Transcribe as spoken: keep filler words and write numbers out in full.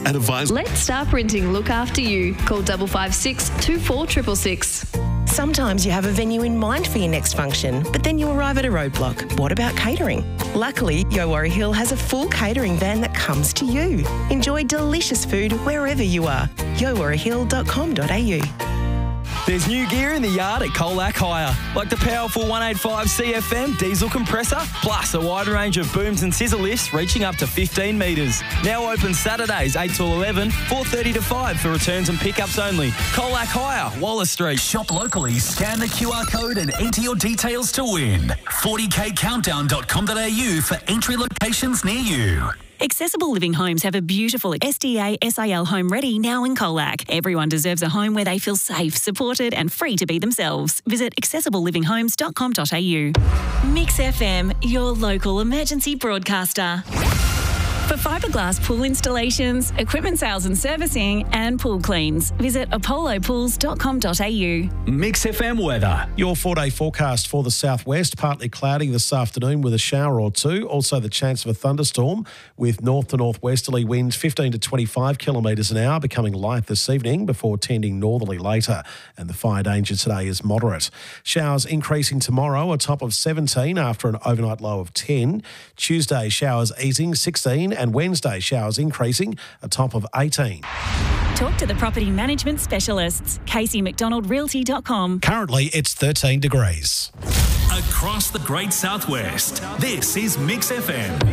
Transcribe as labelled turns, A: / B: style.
A: and advise.
B: Let Star Printing look after you. Call double five six two four triple six.
C: Sometimes you have a venue in mind for your next function, but then you arrive at a roadblock. What about catering? Luckily, Yowara Hill has a full catering van that comes to you. Enjoy delicious food wherever you are. yowara hill dot com dot a u.
D: There's new gear in the yard at Colac Hire, like the powerful one eighty-five C F M diesel compressor, plus a wide range of booms and scissor lifts reaching up to fifteen metres. Now open Saturdays eight till eleven, four thirty to five for returns and pickups only. Colac Hire, Wallace Street.
E: Shop locally, scan the Q R code and enter your details to win. forty k countdown dot com dot a u for entry locations near you.
F: Accessible Living Homes have a beautiful S D A S I L home ready now in Colac. Everyone deserves a home where they feel safe, supported and free to be themselves. Visit accessible living homes dot com dot a u. Mix F M, your local emergency broadcaster. For fiberglass pool installations, equipment sales and servicing and pool cleans, visit apollo pools dot com dot a u.
G: Mix F M weather. Your four-day forecast for the southwest, partly cloudy this afternoon with a shower or two. Also the chance of a thunderstorm with north to northwesterly winds fifteen to twenty-five kilometres an hour, becoming light this evening before tending northerly later. And the fire danger today is moderate. Showers increasing tomorrow, a top of seventeen after an overnight low of ten. Tuesday, showers easing, sixteen. And Wednesday, showers increasing, a top of eighteen.
F: Talk to the property management specialists. Casey Mcdonald Realty dot com.
G: Currently, it's thirteen degrees.
E: Across the Great Southwest, this is Mix F M.